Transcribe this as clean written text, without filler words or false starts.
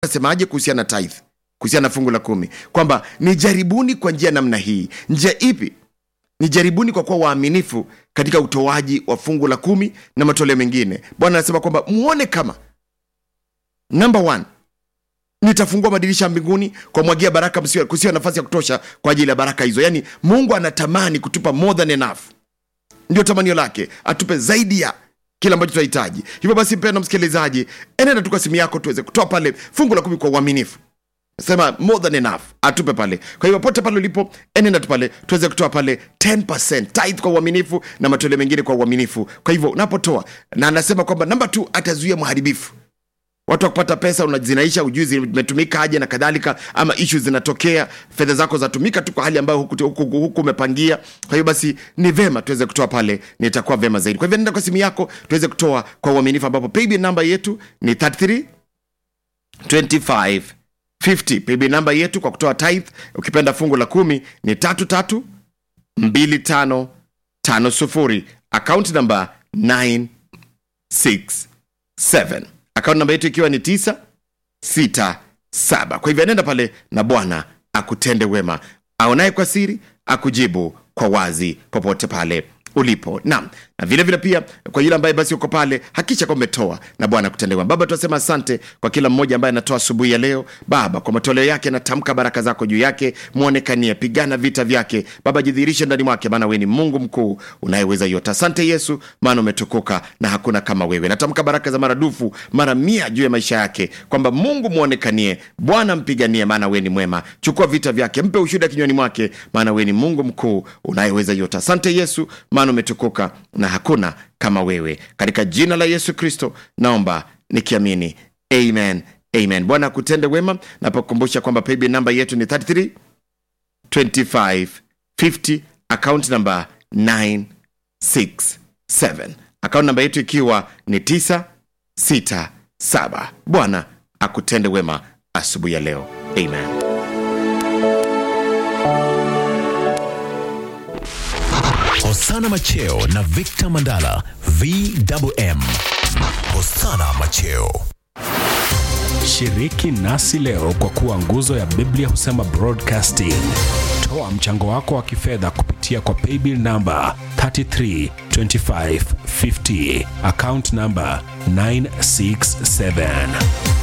anasemaje kuhusiana na tithe, kuhusiana na fungu la 10, kwamba nijaribuni kwa njia namna hii. Njia ipi? Nijaribuni kwa kuwa waaminifu katika utoaji wa fungu la 10 na matoleo mengine. Bwana anasema kwamba muone kama number 1, nitafungua madirisha ya mbinguni kwa mwagia baraka kusiwa nafasi ya kutosha kwa ajili ya baraka hizo. Yani Mungu anatamani kutupa more than enough. Ndio tamanio lake, atupe zaidi ya kila ambacho tunahitaji. Hivyo basi mpendwa msikilizaji, enenda tu kwa simu yako tuweze kutoa pale fungu la 10 kwa uaminifu. Sema more than enough, atupe pale. Kwa hivyo pote pale ulipo, enenda tu pale tuweze kutoa pale 10% tithe kwa uaminifu na matoleo mengine kwa uaminifu. Kwa hivyo unapotoa, na anasema kwamba number 2, atazuia mharibifu. Watu wakupata pesa unazinaisha, ujuzi zimetumika aje na kadhalika, ama issues zinatokea, fedha zako zatumika tu kwa hali ambayo huku umepangia. Kwa hiyo basi ni vema tuweze kutoa pale, nitakuwa vema zaidi. Kwa hivyo nenda kwa simu yako tuweze kutoa kwa uaminifu, ambapo paybill number yetu ni 33 25 50. Paybill number yetu kwa kutoa tithe, ukipenda fungu la 10, ni 33 25 50. Account number 967. Account number yetu ikiwa ni 967. Kwa hivyo nenda pale na Bwana akutende wema. Aonaye kwa siri akujibu kwa wazi popote pale ulipo. Na vile vile pia kwa yule ambaye basi uko pale, hakisha kwa umetoa na Bwana kutendewa. Baba, tunasema asante kwa kila mmoja ambaye anatoa asubuhi ya leo. Baba, kwa matoleo yake natamka baraka zako juu yake, muonekanie, pigana vita vyake. Baba, jidhihirishe ndani mwake, maana wewe ni Mungu mkuu unayeweza yote. Asante Yesu, maana umetukuka na hakuna kama wewe. Natamka baraka za maradufu mara 100 juu ya maisha yake, kwamba Mungu muonekanie, Bwana mpiganie, maana wewe ni mwema. Chukua vita vyake, mpe ushuhuda kinywani mwake, maana wewe ni Mungu mkuu unayeweza yote. Asante Yesu, maana umetukuka na hakuna kama wewe. Katika jina la Yesu Kristo naomba nikiamini, amen, amen. Bwana akutende wema. Napokumbusha kwamba paybill number yetu ni 33 25 50, account number 967, account number yetu ikiwa ni 967. Bwana akutende wema asubuhi ya leo, amen. Hosana Macheo na Victor Mandala, VMM. Hosana Macheo. Shiriki nasi leo kwa kuwa nguzo ya Biblia Husema Broadcasting. Toa mchango wako wa kifedha kupitia kwa paybill number 332550, account number 967.